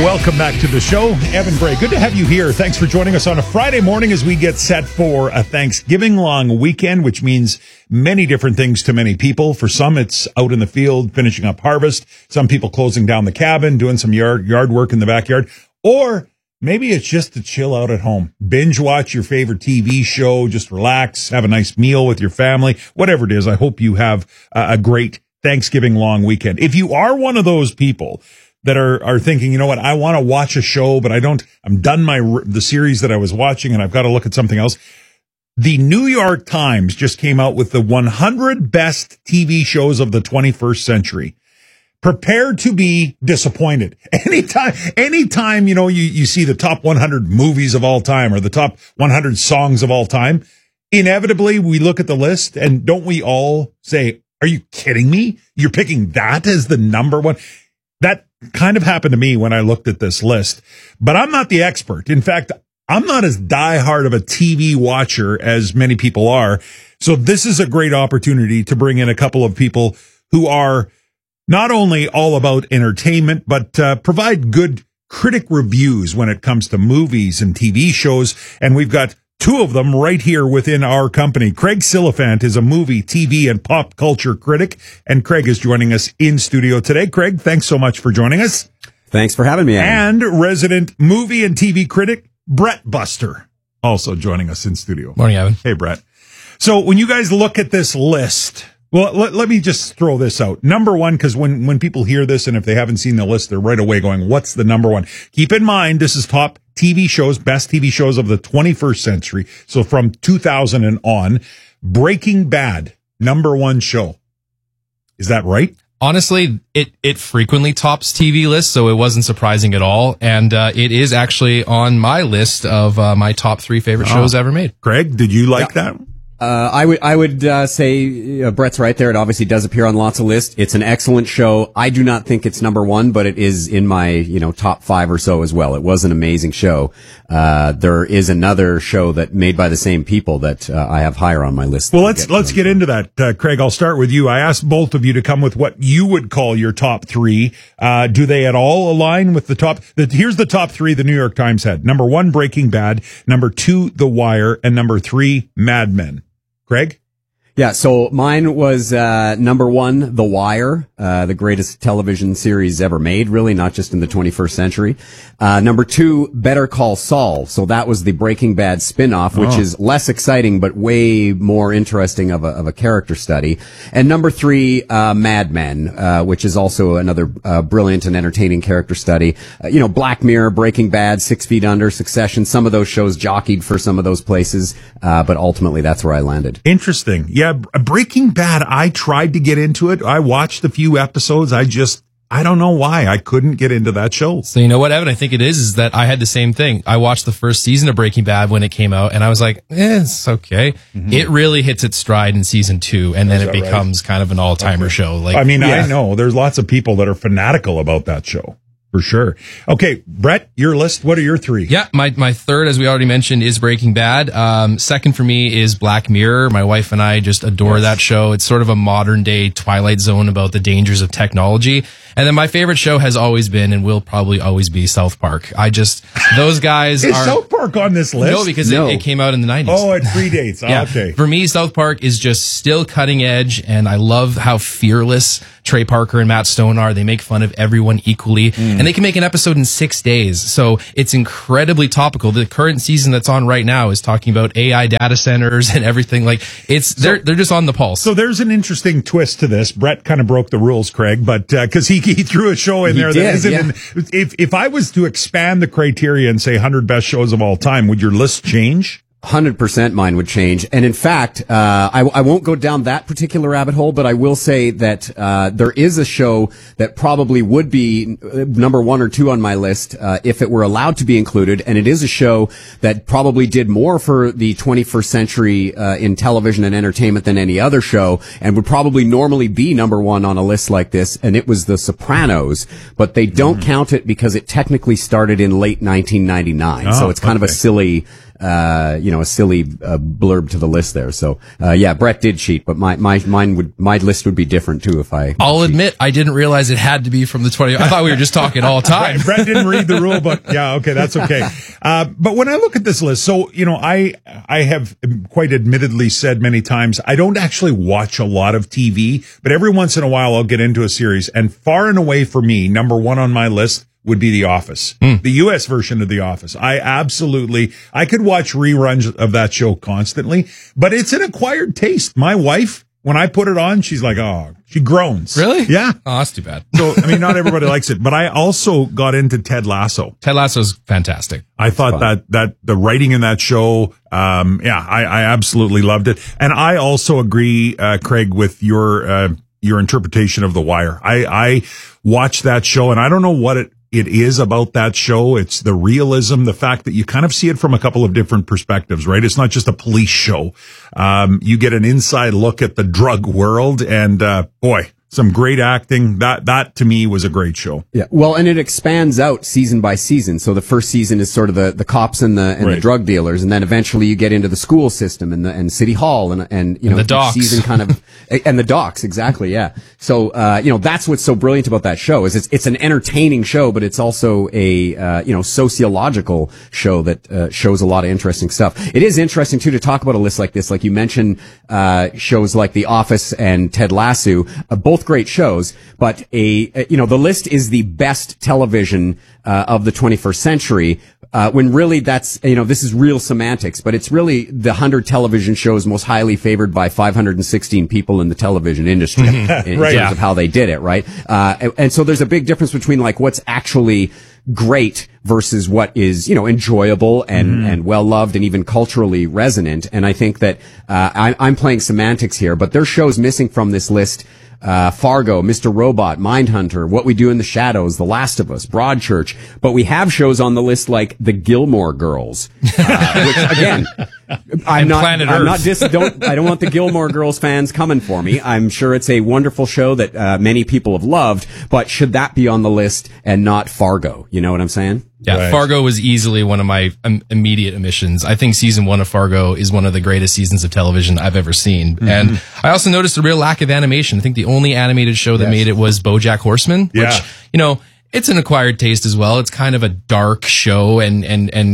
Welcome back to the show. Evan Bray, good to have you here. Thanks for joining us on a Friday morning as we get set for a Thanksgiving long weekend, which means many different things to many people. For some, it's out in the field, finishing up harvest. Some people closing down the cabin, doing some yard work in the backyard. Or maybe it's just to chill out at home. Binge watch your favorite TV show, just relax, have a nice meal with your family, whatever it is. I hope you have a great Thanksgiving long weekend. If you are one of those people that are thinking, you know what, I want to watch a show, but I'm done the series that I was watching and I've got to look at something else. The New York Times just came out with the 100 best TV shows of the 21st century. Prepare to be disappointed. Anytime, you know, you see the top 100 movies of all time or the top 100 songs of all time, inevitably we look at the list and don't we all say, are you kidding me? You're picking that as the number one? That kind of happened to me when I looked at this list, but I'm not the expert. In fact, I'm not as diehard of a TV watcher as many people are. So this is a great opportunity to bring in a couple of people who are not only all about entertainment, but provide good critic reviews when it comes to movies and TV shows. And we've got two of them right here within our company. Craig Silliphant is a movie, TV, and pop culture critic, and Craig is joining us in studio today. Craig, thanks so much for joining us. Thanks for having me, Adam. And resident movie and TV critic, Brett Buster, also joining us in studio. Morning, Evan. Hey, Brett. So when you guys look at this list, well, let me just throw this out. Number one, because when people hear this and if they haven't seen the list, they're right away going, what's the number one? Keep in mind, this is top TV shows, best TV shows of the 21st century. So from 2000 and on, Breaking Bad, number one show. Is that right? Honestly, it frequently tops TV lists, so it wasn't surprising at all. And it is actually on my list of my top 3 favorite shows ever made. Craig, did you like that? I would say Brett's right there. It obviously does appear on lots of lists. It's an excellent show. I do not think it's number one, but it is in my, top 5 or so as well. It was an amazing show. There is another show that made by the same people that I have higher on my list. Well, let's get into that. Craig, I'll start with you. I asked both of you to come with what you would call your top 3. Do they at all align with the top? Here's the top 3 the New York Times had. Number 1, Breaking Bad. Number 2, The Wire. And number 3, Mad Men. Craig? Yeah, so mine was number 1, The Wire, the greatest television series ever made, really, not just in the 21st century. Number 2, Better Call Saul. So that was the Breaking Bad spin-off, which is less exciting but way more interesting of a character study. And number 3, Mad Men, which is also another brilliant and entertaining character study. Black Mirror, Breaking Bad, 6 Feet Under, Succession, some of those shows jockeyed for some of those places, but ultimately that's where I landed. Interesting. Yeah, Breaking Bad, I tried to get into it. I watched a few episodes. I don't know why I couldn't get into that show. So you know what, Evan? I think it is that I had the same thing. I watched the first season of Breaking Bad when it came out, and I was like, it's okay. Mm-hmm. It really hits its stride in season 2, and then it becomes kind of an all-timer show. I know there's lots of people that are fanatical about that show. For sure. Okay, Brett, your list. What are your 3? Yeah, my third, as we already mentioned, is Breaking Bad. Second for me is Black Mirror. My wife and I just adore that show. It's sort of a modern day Twilight Zone about the dangers of technology. And then my favorite show has always been and will probably always be South Park. Those guys Is South Park on this list? No, because it came out in the 90s. Oh, it predates. Yeah. Okay. For me, South Park is just still cutting edge, and I love how fearless Trey Parker and Matt Stone are. They make fun of everyone equally, and they can make an episode in 6 days. So it's incredibly topical. The current season that's on right now is talking about AI data centers and everything. They're just on the pulse. So there's an interesting twist to this. Brett kind of broke the rules, Craig, but because he threw a show in there that isn't. Yeah. If I was to expand the criteria and say 100 best shows of all time, would your list change? 100% mine would change. And in fact, I won't go down that particular rabbit hole, but I will say that there is a show that probably would be number 1 or 2 on my list if it were allowed to be included. And it is a show that probably did more for the 21st century in television and entertainment than any other show, and would probably normally be number 1 on a list like this. And it was The Sopranos, but they don't count it because it technically started in late 1999. So it's kind of a silly a silly blurb to the list there. So, yeah, Brett did cheat, but my list would be different too if I. I'll admit I didn't realize it had to be from the 20. I thought we were just talking all time. Right, Brett didn't read the rule book. Yeah, okay, that's okay. But when I look at this list, so I have quite admittedly said many times I don't actually watch a lot of TV, but every once in a while I'll get into a series, and far and away for me, number one on my list would be The Office, the U.S. version of The Office. I could watch reruns of that show constantly, but it's an acquired taste. My wife, when I put it on, she's like, oh, she groans. Really? Yeah. Oh, that's too bad. So, I mean, not everybody likes it, but I also got into Ted Lasso. Ted Lasso's fantastic. I thought that the writing in that show, I absolutely loved it. And I also agree, Craig, with your interpretation of The Wire. I watched that show, and I don't know what it is about that show. It's the realism, the fact that you kind of see it from a couple of different perspectives, right? It's not just a police show. You get an inside look at the drug world, and boy, some great acting. That to me was a great show. Yeah. Well, and it expands out season by season. So the first season is sort of the cops and the drug dealers, and then eventually you get into the school system and City Hall and the docks. Season kind of and the docks, exactly. Yeah. So that's what's so brilliant about that show is it's an entertaining show, but it's also a sociological show that shows a lot of interesting stuff. It is interesting too to talk about a list like this. Like you mentioned, shows like The Office and Ted Lasso, both great shows, but the list is the best television of the 21st century, when really that's, this is real semantics, but it's really the 100 television shows most highly favored by 516 people in the television industry in terms of how they did it, right? And so there's a big difference between like what's actually great versus what is, enjoyable and well-loved and even culturally resonant. And I think that, I'm playing semantics here, but there's shows missing from this list. Fargo, Mr. Robot, Mindhunter, What We Do in the Shadows, The Last of Us, Broadchurch, but we have shows on the list like The Gilmore Girls, which again, I don't want the Gilmore Girls fans coming for me. I'm sure it's a wonderful show that many people have loved, but should that be on the list and not Fargo? You know what I'm saying? Yeah, right. Fargo was easily one of my immediate omissions. I think season 1 of Fargo is one of the greatest seasons of television I've ever seen. Mm-hmm. And I also noticed a real lack of animation. I think the only animated show that made it was BoJack Horseman, which, it's an acquired taste as well. It's kind of a dark show and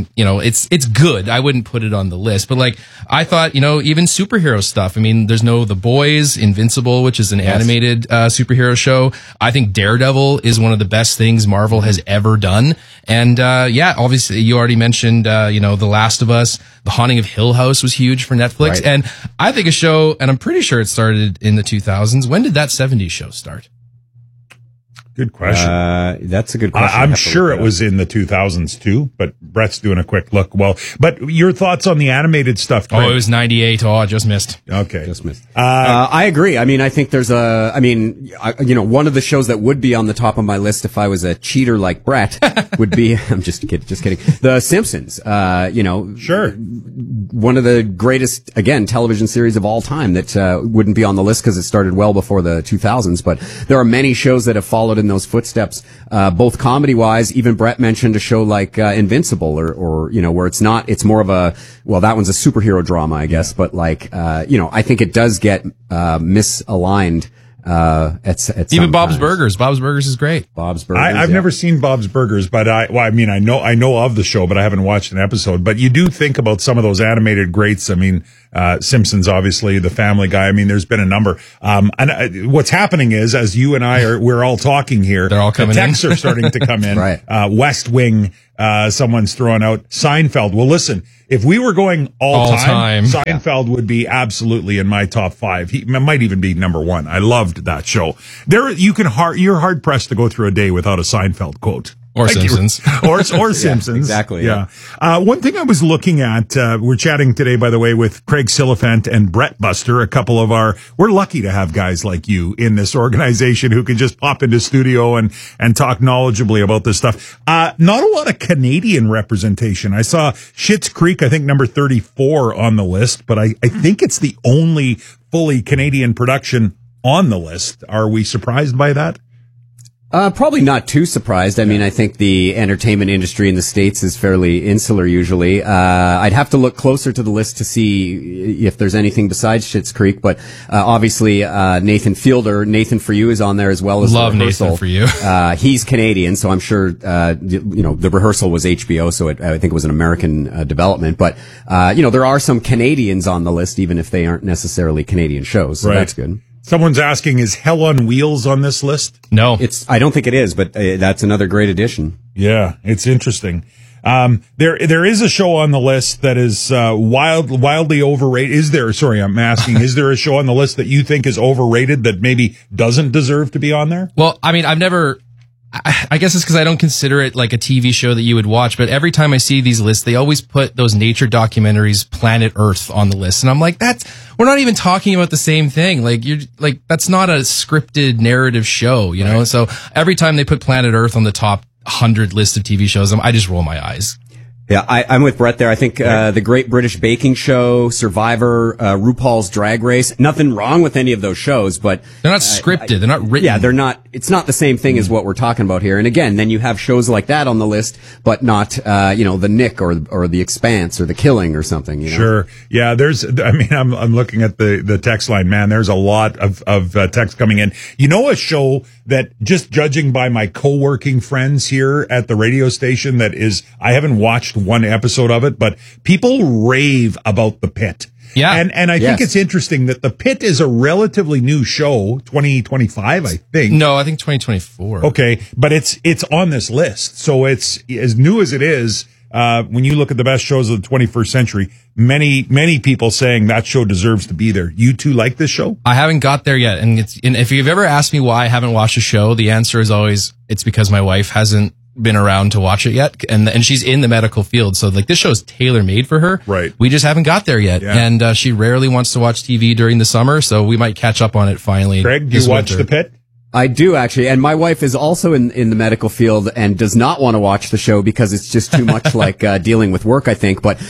it's good. I wouldn't put it on the list, but like I thought, even superhero stuff. I mean, there's The Boys, Invincible, which is an animated superhero show. I think Daredevil is one of the best things Marvel has ever done. And obviously you already mentioned The Last of Us. The Haunting of Hill House was huge for Netflix. Right. And I think a show, and I'm pretty sure it started in the 2000s. When did that 70s show start? Good question. That's a good question. I'm sure it was in the 2000s too, but Brett's doing a quick look. Well, but your thoughts on the animated stuff? Craig? Oh, it was 98. Oh, I just missed. Okay. Just missed. I agree. I mean, I think there's one of the shows that would be on the top of my list if I was a cheater like Brett would be, I'm just kidding. The Simpsons, Sure. One of the greatest, again, television series of all time that, wouldn't be on the list because it started well before the 2000s, but there are many shows that have followed in those footsteps, both comedy-wise. Even Brett mentioned a show like Invincible, or where it's more of a, well, that one's a superhero drama, I guess, but like, I think it does get misaligned. At even Bob's Burgers. Bob's Burgers is great. Bob's Burgers. I've never seen Bob's Burgers, but I know of the show, but I haven't watched an episode. But you do think about some of those animated greats. I mean, Simpsons, obviously, The Family Guy. I mean, there's been a number. And what's happening is, as you and I we're all talking here, they're all coming the texts are starting to come in. Right. West Wing, someone's throwing out Seinfeld. Well, listen, if we were going all time, Seinfeld would be absolutely in my top 5. He might even be number 1. I loved that show. You're hard pressed to go through a day without a Seinfeld quote. Or Simpsons. Or Simpsons. Exactly. Yeah. One thing I was looking at, we're chatting today, by the way, with Craig Silliphant and Brett Buster, a couple of we're lucky to have guys like you in this organization who can just pop into studio and talk knowledgeably about this stuff. Not a lot of Canadian representation. I saw Schitt's Creek, I think number 34 on the list, but I think it's the only fully Canadian production on the list. Are we surprised by that? Probably not too surprised. I mean, I think the entertainment industry in the States is fairly insular usually. I'd have to look closer to the list to see if there's anything besides Schitt's Creek, but obviously Nathan Fielder, Nathan For You is on there as well as Love The Rehearsal. Nathan For You. He's Canadian, so I'm sure, The Rehearsal was HBO, so I think it was an American development, but, there are some Canadians on the list, even if they aren't necessarily Canadian shows, so that's good. Someone's asking, is Hell on Wheels on this list? No. I don't think it is, but that's another great addition. Yeah, it's interesting. There is a show on the list that is wildly overrated. Is there a show on the list that you think is overrated that maybe doesn't deserve to be on there? Well, I mean, I guess it's because I don't consider it like a TV show that you would watch, but every time I see these lists, they always put those nature documentaries, Planet Earth, on the list. And I'm like, we're not even talking about the same thing. That's not a scripted narrative show, you know? So every time they put Planet Earth on the top 100 list of TV shows, I just roll my eyes. Yeah, I'm with Brett there. I think the Great British Baking Show, Survivor, RuPaul's Drag Race, nothing wrong with any of those shows, but they're not scripted, they're not written. Yeah, they're not. It's not the same thing as what we're talking about here. And again, then you have shows like that on the list, but not The Nick or The Expanse or The Killing or something. Sure. Yeah, I'm looking at the text line, man. There's a lot of text coming in. You know, a show that, just judging by my co-working friends here at the radio station, that is, I haven't watched one episode of it, but people rave about The Pit. Yeah. And I think it's interesting that The Pit is a relatively new show, 2025, I think. No, I think 2024. Okay. But it's on this list. So it's as new as it is. When you look at the best shows of the 21st century, many people saying that show deserves to be there. You two like this show? I haven't got there yet. And if you've ever asked me why I haven't watched a show, the answer is always, it's because my wife hasn't been around to watch it yet, and she's in the medical field, so this show is tailor made for her. Right. We just haven't got there yet, and she rarely wants to watch TV during the summer, so we might catch up on it finally. Greg, do you watch The Pit? I do, actually, and my wife is also in the medical field and does not want to watch the show because it's just too much like dealing with work, I think. But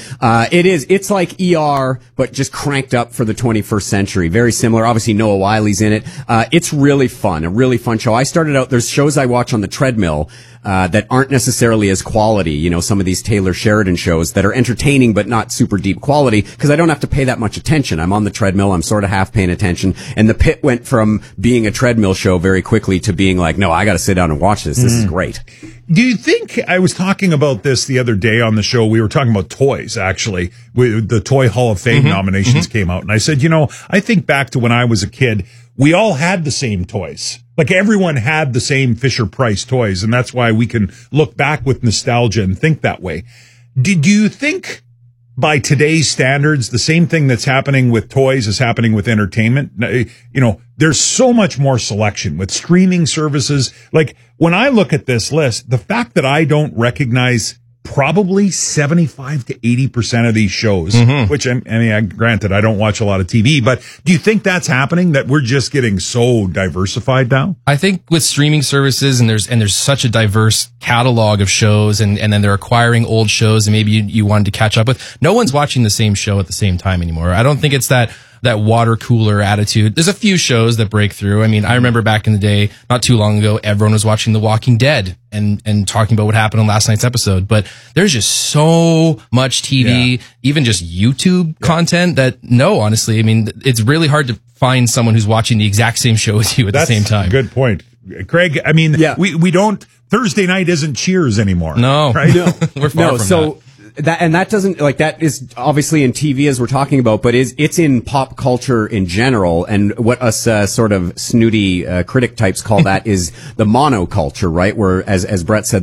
it's like ER, but just cranked up for the 21st century. Very similar. Obviously, Noah Wiley's in it. It's really fun, a really fun show. I started out, there's shows I watch on the treadmill that aren't necessarily as quality, some of these Taylor Sheridan shows that are entertaining but not super deep quality, because I don't have to pay that much attention. I'm on the treadmill, I'm sort of half paying attention, and The Pit went from being a treadmill show very quickly to being like, no, I got to sit down and watch this. This is great. Do you think, I was talking about this the other day on the show, we were talking about toys, actually, the Toy Hall of Fame nominations came out, and I said, I think back to when I was a kid, we all had the same toys. Like, everyone had the same Fisher-Price toys, and that's why we can look back with nostalgia and think that way. Do you think, by today's standards, the same thing that's happening with toys is happening with entertainment? There's so much more selection with streaming services. Like, when I look at this list, the fact that I don't recognize probably 75 to 80% of these shows, which granted, I don't watch a lot of TV, but do you think that's happening, that we're just getting so diversified now? I think with streaming services, and there's such a diverse catalog of shows, and then they're acquiring old shows and maybe you wanted to catch up with. No one's watching the same show at the same time anymore. I don't think it's that water cooler attitude. There's a few shows that break through. I mean, I remember back in the day, not too long ago, everyone was watching The Walking Dead and talking about what happened on last night's episode. But there's just so much TV, even just YouTube content that, honestly, I mean, it's really hard to find someone who's watching the exact same show as you at the same time. That's a good point. Craig, I mean, we don't, Thursday night isn't Cheers anymore. No. Right? No. We're far from that. That doesn't, that is obviously in TV as we're talking about, but it's in pop culture in general. And what us sort of snooty critic types call that is the monoculture, right? Where, as Brett said,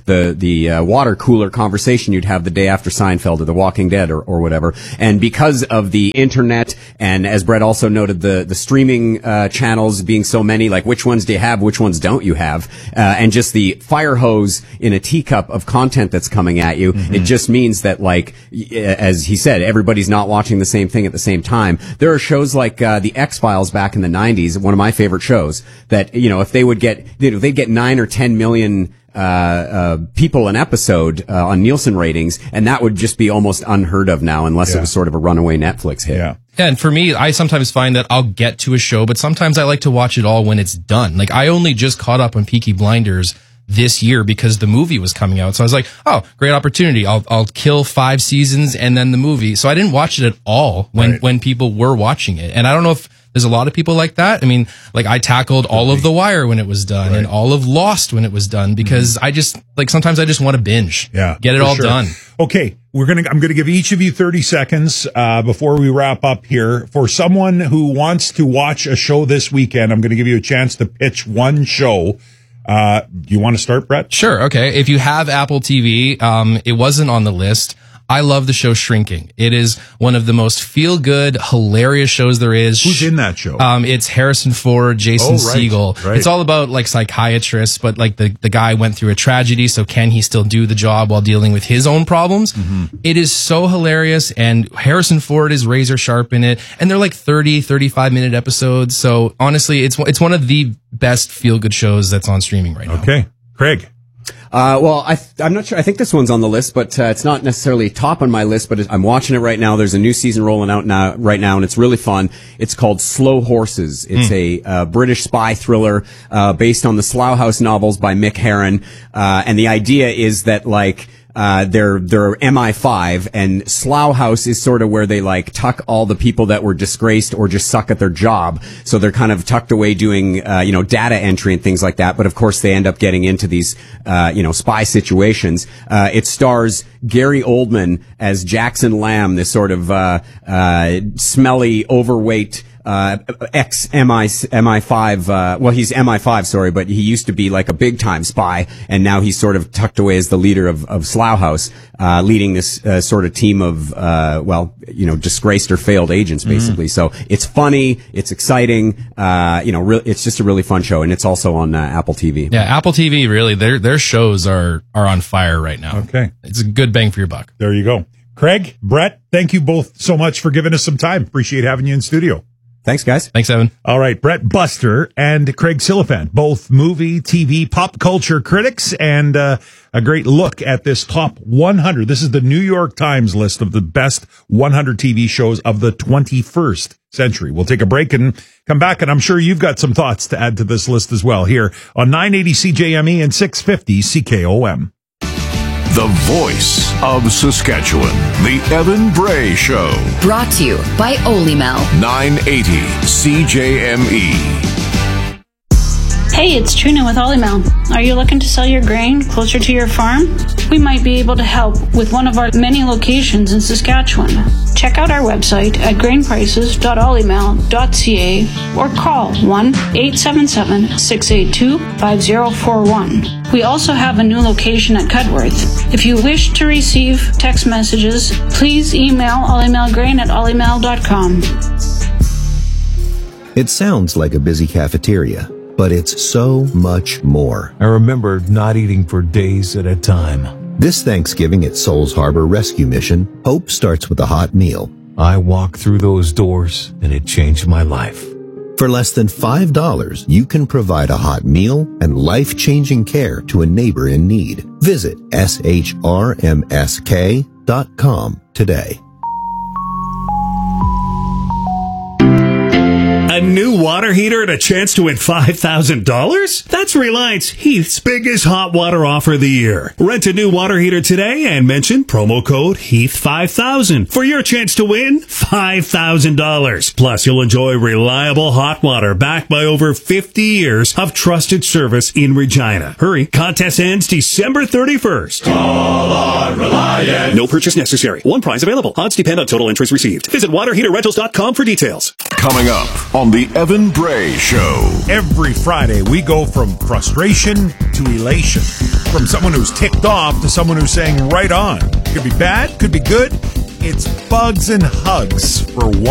the water cooler conversation you'd have the day after Seinfeld or The Walking Dead or whatever. And because of the internet, and as Brett also noted, the streaming channels being so many, like which ones do you have, which ones don't you have, and just the fire hose in a teacup of content that's coming at you, it just means that, as he said, everybody's not watching the same thing at the same time. There are shows like the X-Files back in the 90s, one of my favorite shows, that, if they would get, they'd get 9 or 10 million people an episode on Nielsen ratings, and that would just be almost unheard of now, unless it was sort of a runaway Netflix hit. Yeah. Yeah, and for me, I sometimes find that I'll get to a show, but sometimes I like to watch it all when it's done. Like, I only just caught up on Peaky Blinders this year because the movie was coming out. So I was like, oh, great opportunity. I'll kill 5 seasons and then the movie. So I didn't watch it at all when people were watching it. And I don't know if there's a lot of people like that. I mean, like, I tackled all of The Wire when it was done and all of Lost when it was done because I just, like, sometimes I just want to binge. Yeah. Get it all done. Okay. I'm going to give each of you 30 seconds, before we wrap up here. For someone who wants to watch a show this weekend, I'm going to give you a chance to pitch one show. Do you want to start, Brett? Sure. Okay. If you have Apple TV, it wasn't on the list. I love the show Shrinking. It is one of the most feel-good, hilarious shows there is. Who's in that show? It's Harrison Ford, Jason Segel. Right. It's all about, like, psychiatrists, but, like, the guy went through a tragedy, so can he still do the job while dealing with his own problems? Mm-hmm. It is so hilarious, and Harrison Ford is razor sharp in it, and they're like 30, 35-minute episodes, so honestly, it's one of the best feel-good shows that's on streaming right now. Okay. Craig? Well, I'm not sure. I think this one's on the list, but it's not necessarily top on my list, but I'm watching it right now. There's a new season rolling out right now, and it's really fun. It's called Slow Horses. It's a British spy thriller based on the Slough House novels by Mick Herron. And the idea is that, like, they're MI5, and Slough House is sort of where they, like, tuck all the people that were disgraced or just suck at their job. So they're kind of tucked away doing, data entry and things like that. But of course they end up getting into these, spy situations. It stars Gary Oldman as Jackson Lamb, this sort of, smelly, overweight, ex-MI5, he's MI5, sorry, but he used to be like a big-time spy, and now he's sort of tucked away as the leader of Slough House, leading this sort of team of, disgraced or failed agents, basically. So it's funny, it's exciting, it's just a really fun show, and it's also on Apple TV. Yeah, Apple TV, really, their shows are on fire right now. Okay. It's a good bang for your buck. There you go. Craig, Brett, thank you both so much for giving us some time. Appreciate having you in studio. Thanks, guys. Thanks, Evan. All right, Brett Buster and Craig Silliphant, both movie, TV, pop culture critics, and a great look at this top 100. This is the New York Times list of the best 100 TV shows of the 21st century. We'll take a break and come back, and I'm sure you've got some thoughts to add to this list as well here on 980 CJME and 650 CKOM. The voice of Saskatchewan, The Evan Bray Show. Brought to you by Olymel. 980 CJME. Hey, it's Trina with Olymel. Are you looking to sell your grain closer to your farm? We might be able to help with one of our many locations in Saskatchewan. Check out our website at grainprices.olymel.ca or call 1-877-682-5041. We also have a new location at Cudworth. If you wish to receive text messages, please email olymelgrain@olymel.com. It sounds like a busy cafeteria, but it's so much more. I remember not eating for days at a time. This Thanksgiving at Souls Harbor Rescue Mission, hope starts with a hot meal. I walked through those doors and it changed my life. For less than $5, you can provide a hot meal and life-changing care to a neighbor in need. Visit shrmsk.com today. A new water heater and a chance to win $5,000? That's Reliance Heath's biggest hot water offer of the year. Rent a new water heater today and mention promo code HEATH5000 for your chance to win $5,000. Plus, you'll enjoy reliable hot water backed by over 50 years of trusted service in Regina. Hurry, contest ends December 31st. Call on Reliance. No purchase necessary. One prize available. Odds depend on total entries received. Visit waterheaterrentals.com for details. Coming up on The Evan Bray Show. Every Friday, we go from frustration to elation. From someone who's ticked off to someone who's saying right on. Could be bad, could be good. It's Bugs and Hugs for one.